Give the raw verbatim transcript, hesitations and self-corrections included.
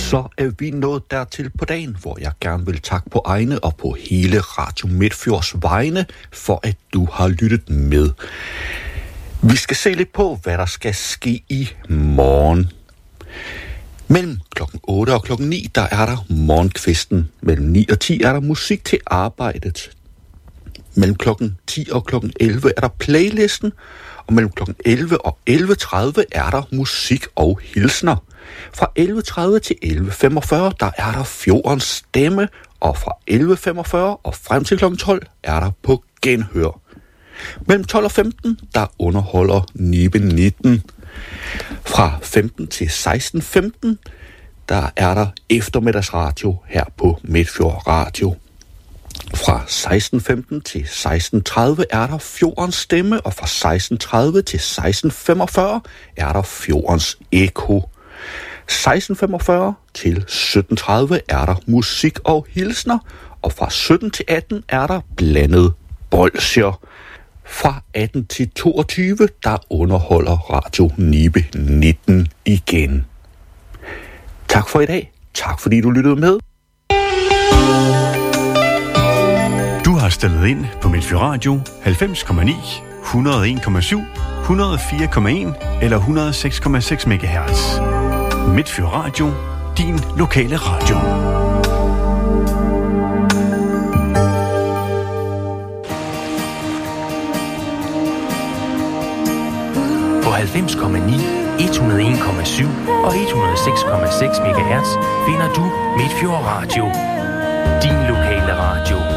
Så er vi nået dertil på dagen, hvor jeg gerne vil takke på egne og på hele Radio Midtfjords vegne, for at du har lyttet med. Vi skal se lidt på, hvad der skal ske i morgen. Mellem klokken otte og klokken ni, der er der morgenkvisten. Mellem ni og ti er der musik til arbejdet. Mellem klokken ti og klokken elleve er der playlisten. Og mellem klokken elleve og elleve tredive er der musik og hilsner. Fra elleve tredive til elleve femogfyrre, der er der Fjordens Stemme. Og fra elleve femogfyrre og frem til klokken tolv er der på genhør. Mellem tolv og femten, der underholder Nibe nitten. Fra femten til seksten femten, der er der eftermiddagsradio her på Midtfjord Radio. Fra seksten femten til seksten tredive er der Fjordens Stemme, og fra seksten tredive til seksten femogfyrre er der Fjordens Eko. seksten femogfyrre til sytten tredive er der musik og hilsner, og fra sytten til atten er der blandet bolsjer. Fra atten til toogtyve, der underholder Radio Nibe nitten igen. Tak for i dag. Tak fordi du lyttede med. Du har stillet ind på Midtfjord Radio halvfems komma ni, et hundrede og en komma syv, et hundrede og fire komma en eller et hundrede og seks komma seks megahertz. Midtfjord Radio, din lokale radio. På halvfems komma ni, et hundrede og en komma syv og et hundrede og seks komma seks megahertz finder du Midtfjord Radio, din lokale radio.